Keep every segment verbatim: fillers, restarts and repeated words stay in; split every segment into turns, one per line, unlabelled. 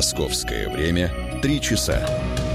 Московское время три часа.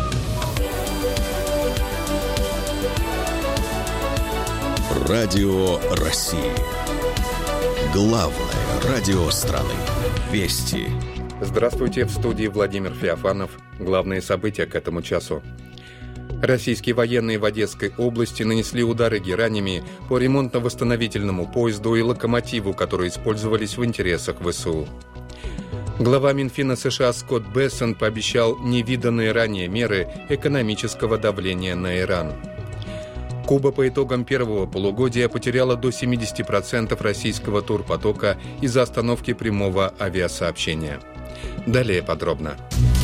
Радио России. Главное радио страны. Вести.
Здравствуйте, в студии Владимир Феофанов. Главные события к этому часу. Российские военные в Одесской области нанесли удары геранями по ремонтно-восстановительному поезду и локомотиву, которые использовались в интересах ВСУ. Глава Минфина США Скотт Бессон пообещал невиданные ранее меры экономического давления на Иран. Куба по итогам первого полугодия потеряла до семьдесят процентов российского турпотока из-за остановки прямого авиасообщения. Далее подробно.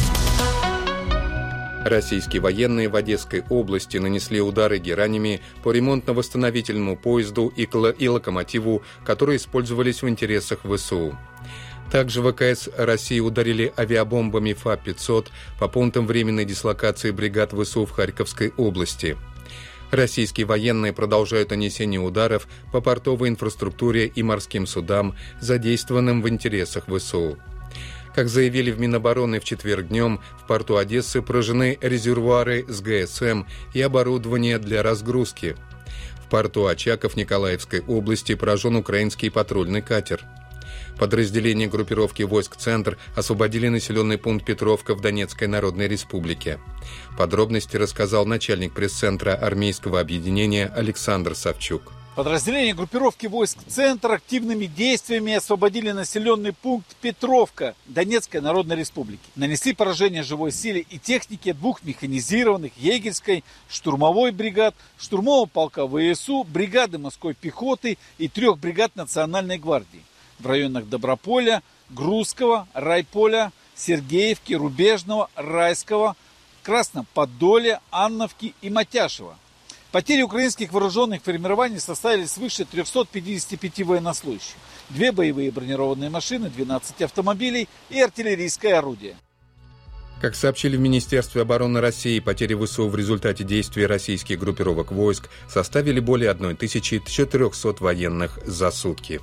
Российские военные в Одесской области нанесли удары геранями по ремонтно-восстановительному поезду и локомотиву, которые использовались в интересах ВСУ. Также ВКС России ударили авиабомбами Фа пятьсот по пунктам временной дислокации бригад ВСУ в Харьковской области. Российские военные продолжают нанесение ударов по портовой инфраструктуре и морским судам, задействованным в интересах ВСУ. Как заявили в Минобороны в четверг днем, в порту Одессы поражены резервуары с ГСМ и оборудование для разгрузки. В порту Очаков Николаевской области поражен украинский патрульный катер. Подразделения группировки войск «Центр» освободили населенный пункт Петровка в Донецкой Народной Республике. Подробности рассказал начальник пресс-центра армейского объединения Александр Савчук.
Подразделения группировки войск «Центр» активными действиями освободили населенный пункт Петровка Донецкой Народной Республики. Нанесли поражение живой силе и технике двух механизированных егерской, штурмовой бригад, штурмового полка ВСУ, бригады морской пехоты и трех бригад Национальной гвардии в районах Доброполя, Грузского, Райполя, Сергеевки, Рубежного, Райского, Красноподолья, Анновки и Матяшева. Потери украинских вооруженных формирований составили свыше триста пятьдесят пять военнослужащих, две боевые бронированные машины, двенадцать автомобилей и артиллерийское орудие.
Как сообщили в Министерстве обороны России, потери ВСУ в результате действий российских группировок войск составили более тысячи четырехсот военных за сутки.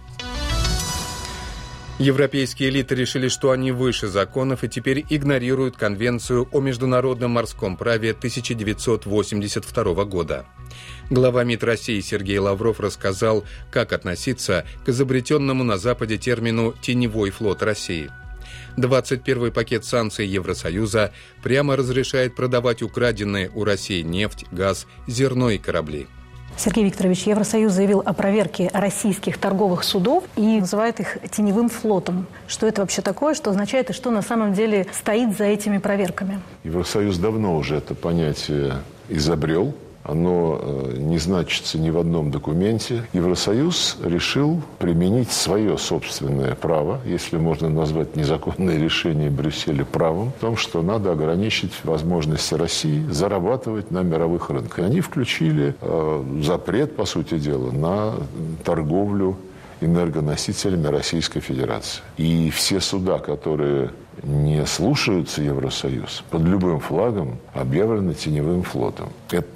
Европейские элиты решили, что они выше законов и теперь игнорируют Конвенцию о международном морском праве тысяча девятьсот восемьдесят второго года. Глава МИД России Сергей Лавров рассказал, как относиться к изобретенному на Западе термину «теневой флот России». двадцать первый пакет санкций Евросоюза прямо разрешает продавать украденные у России нефть, газ, зерно и корабли.
Сергей Викторович, Евросоюз заявил о проверке российских торговых судов и называет их теневым флотом. Что это вообще такое, что означает и что на самом деле стоит за этими проверками?
Евросоюз давно уже это понятие изобрел. Оно не значится ни в одном документе. Евросоюз решил применить свое собственное право, если можно назвать незаконное решение Брюсселя правом, в том, что надо ограничить возможности России зарабатывать на мировых рынках. И они включили э, запрет, по сути дела, на торговлю энергоносителями Российской Федерации. И все суда, которые не слушаются Евросоюз, под любым флагом объявлены теневым флотом. Это